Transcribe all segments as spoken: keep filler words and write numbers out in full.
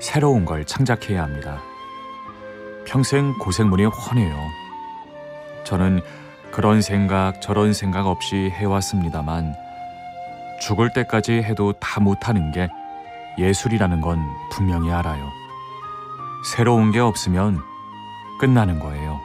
새로운 걸 창작해야 합니다. 평생 고생문이 훤해요. 저는 그런 생각 저런 생각 없이 해왔습니다만 죽을 때까지 해도 다 못하는 게 예술이라는 건 분명히 알아요. 새로운 게 없으면 끝나는 거예요.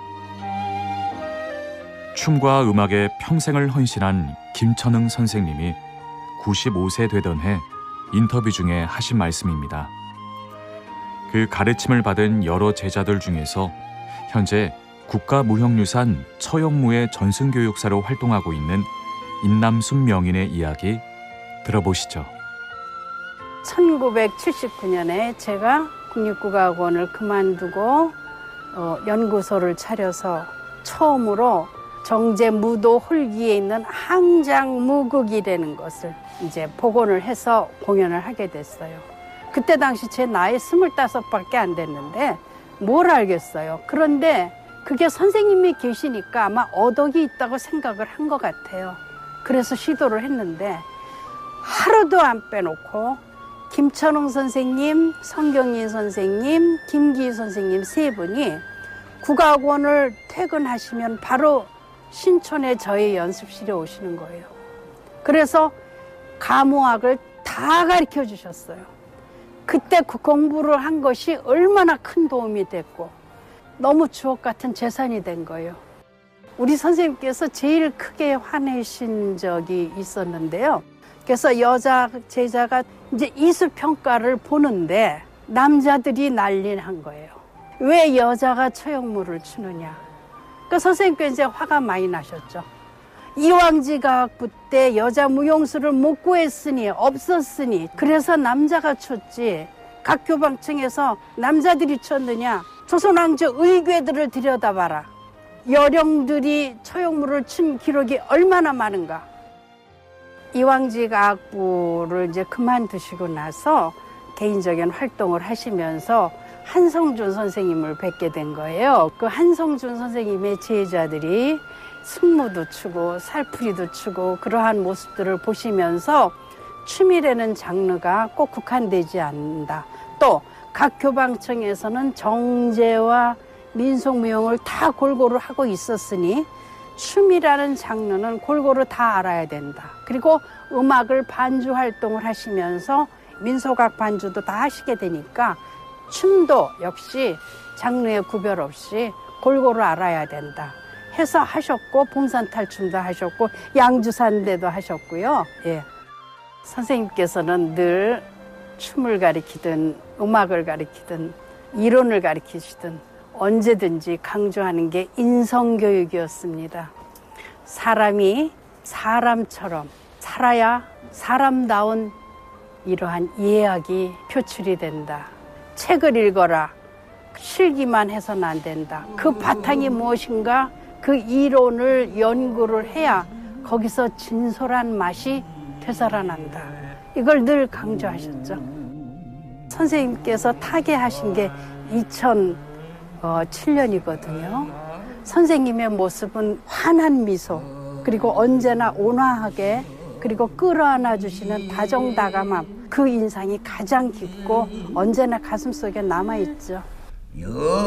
춤과 음악에 평생을 헌신한 김천흥 선생님이 구십오 세 되던 해 인터뷰 중에 하신 말씀입니다. 그 가르침을 받은 여러 제자들 중에서 현재 국가무형유산 처용무의 전승교육사로 활동하고 있는 인남순 명인의 이야기 들어보시죠. 천구백칠십구 년에 제가 국립국악원을 그만두고 어, 연구소를 차려서 처음으로 정제무도 홀기에 있는 항장무극이라는 것을 이제 복원을 해서 공연을 하게 됐어요. 그때 당시 제 나이 스물다섯밖에 안 됐는데 뭘 알겠어요. 그런데 그게 선생님이 계시니까 아마 어덕이 있다고 생각을 한 것 같아요. 그래서 시도를 했는데 하루도 안 빼놓고 김천흥 선생님, 성경인 선생님, 김기희 선생님 세 분이 국악원을 퇴근하시면 바로 신촌에 저희 연습실에 오시는 거예요. 그래서 가무악을 다 가르쳐 주셨어요. 그때 그 공부를 한 것이 얼마나 큰 도움이 됐고 너무 주옥 같은 재산이 된 거예요. 우리 선생님께서 제일 크게 화내신 적이 있었는데요. 그래서 여자 제자가 이제 이수평가를 보는데 남자들이 난리난 거예요. 왜 여자가 처용무를 추느냐. 그 선생님께 이제 화가 많이 나셨죠. 이왕지가학부 때 여자 무용수를 못 구했으니 없었으니 그래서 남자가 췄지. 각 교방청에서 남자들이 췄느냐. 조선왕조 의궤들을 들여다봐라. 여령들이 처용무를 춘 기록이 얼마나 많은가. 이왕지가학부를 이제 그만두시고 나서 개인적인 활동을 하시면서 한성준 선생님을 뵙게 된 거예요. 그 한성준 선생님의 제자들이 승무도 추고 살풀이도 추고 그러한 모습들을 보시면서 춤이라는 장르가 꼭 국한되지 않는다. 또 각 교방청에서는 정제와 민속무용을 다 골고루 하고 있었으니 춤이라는 장르는 골고루 다 알아야 된다. 그리고 음악을 반주 활동을 하시면서 민속악 반주도 다 하시게 되니까 춤도 역시 장르의 구별 없이 골고루 알아야 된다 해서 하셨고 봉산탈춤도 하셨고 양주산대도 하셨고요. 예. 선생님께서는 늘 춤을 가리키든 음악을 가리키든 이론을 가리키시든 언제든지 강조하는 게 인성교육이었습니다. 사람이 사람처럼 살아야 사람다운 이러한 이해학이 표출이 된다. 책을 읽어라. 실기만 해서는 안 된다. 그 바탕이 무엇인가 그 이론을 연구를 해야 거기서 진솔한 맛이 되살아난다. 이걸 늘 강조하셨죠. 선생님께서 타계하신 게 이천칠 년이거든요. 선생님의 모습은 환한 미소, 그리고 언제나 온화하게, 그리고 끌어안아 주시는 다정다감함, 그 인상이 가장 깊고 언제나 가슴속에 남아있죠.